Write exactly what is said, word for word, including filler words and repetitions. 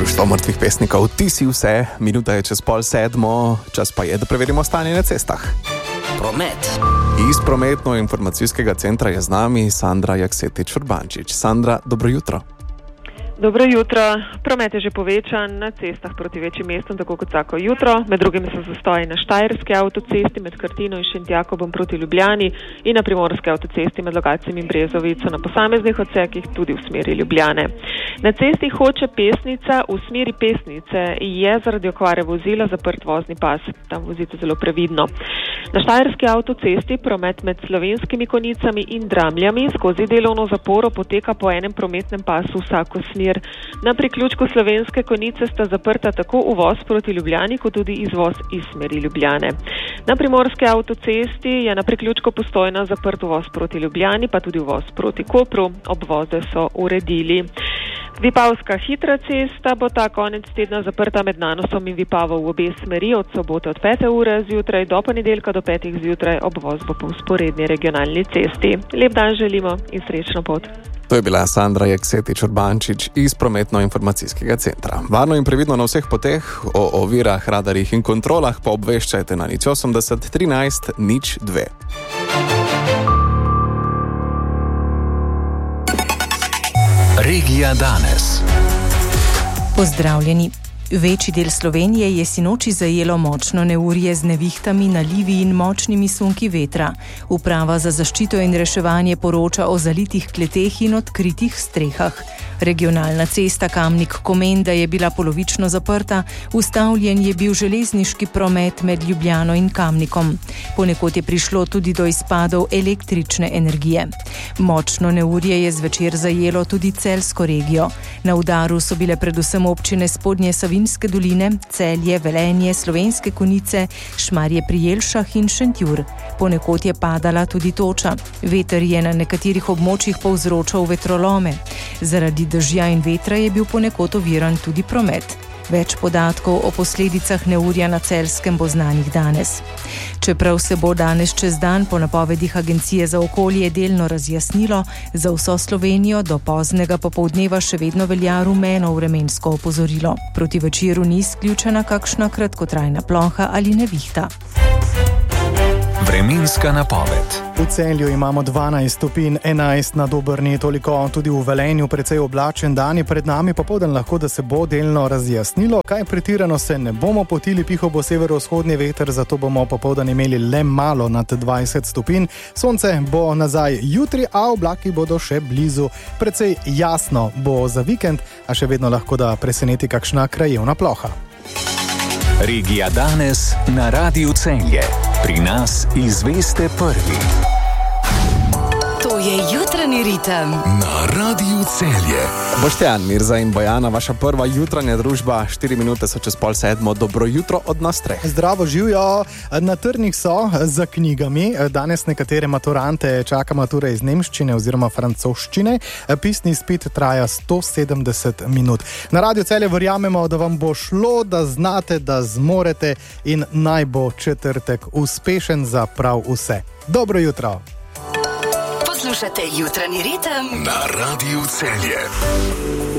Društvo mrtvih pesnikov, ti si vse, minuta je čez pol sedmo, čas pa je, da preverimo stanje na cestah. Promet. Iz prometno-informacijskega centra je z nami Sandra Jaksetič-Urbančič. Sandra, dobro jutro. Dobro jutro. Promet je že povečan na cestah proti večjim mestom, tako kot vsako jutro. Med drugim so zastoji na Štajerski avtocesti med Krtino in Šentjakobom proti Ljubljani in na Primorski avtocesti med Logatcem in Brezovico na posameznih odsekih tudi v smeri Ljubljane. Na cesti Hoče Pesnica v smeri Pesnice je zaradi okvare vozila zaprt vozni pas. Tam vozite zelo previdno. Na Štajerski avtocesti promet med Slovenskimi Konjicami in Dramljami skozi delovno zaporo poteka po enem prometnem pasu vsako smer. Na priključku Slovenske Konjice sta zaprta tako uvoz proti Ljubljani, kot tudi izvoz iz smeri Ljubljane. Na Primorski avtocesti je na priključku Postojna zaprt uvoz proti Ljubljani, pa tudi uvoz proti Kopru. Obvoze so uredili. Vipavska hitra cesta bo ta konec tedna zaprta med Nanosom in Vipavo v obe smeri od sobote od pete ure zjutraj do ponedeljka do petih zjutraj. Obvoz bo po vzporedni regionalni cesti. Lep dan želimo in srečno pot. To je bila Sandra Jaksetič-Urbančič iz prometno-informacijskega centra. Varno in previdno na vseh poteh, o ovirah, radarjih in kontrolah pa obveščajte na nič osemdeset trinajst nič dve. Regija danes. Pozdravljeni. Večji del Slovenije je sinoči zajelo močno neurje z nevihtami, nalivi in močnimi sunki vetra. Uprava za zaščito in reševanje poroča o zalitih kleteh in odkritih strehah. Regionalna cesta Kamnik-Komenda je bila polovično zaprta, ustavljen je bil železniški promet med Ljubljano in Kamnikom. Ponekod je prišlo tudi do izpadov električne energije. Močno neurje je zvečer zajelo tudi Celjsko regijo. Na udaru so bile predvsem občine Spodnje Savinjske doline, Celje, Velenje, Slovenske Konjice, Šmarje pri Jelšah in Šentjur. Ponekod je padala tudi toča. Veter je na nekaterih območjih povzročal vetrolome. Zaradi dežja in vetra je bil ponekod oviran tudi promet. Več podatkov o posledicah neurja na Celjskem bo znanih danes. Čeprav se bo danes čez dan po napovedih Agencije za okolje delno razjasnilo, za vso Slovenijo do poznega popoldneva še vedno velja rumeno vremensko opozorilo. Proti večeru ni izključena kakšna kratkotrajna ploha ali nevihta. Vremenska napoved. V Celju imamo dvanajst stopinj, enajst na Dobrni, toliko tudi v Velenju, precej oblačen dan je pred nami, popoldan lahko, da se bo delno razjasnilo. Kaj pretirano se ne bomo potili, pihal bo severovzhodni veter, zato bomo popoldan imeli le malo nad dvajset stopinj. Sonce bo nazaj jutri, a oblaki bodo še blizu. Precej jasno bo za vikend, a še vedno lahko da preseneti kakšna krajevna ploha. Regija danes na Radiu Celje. Pri nas izveste prvi. To je jutranji ritem na Radiu Celje. Boštjan, Mirza in Bojana, vaša prva jutranja družba, štiri minute so čez pol sedmo. Dobro jutro od nas treh. Zdravo, živijo. Na trnih so za knjigami. Danes nekatere maturante čaka matura iz nemščine oziroma francoščine. Pisni izpit traja sto sedemdeset minut. Na Radiu Celje verjamemo, da vam bo šlo, da znate, da zmorete in naj bo četrtek uspešen za prav vse. Dobro jutro. Poslušate jutranji ritem na Radiu Celje.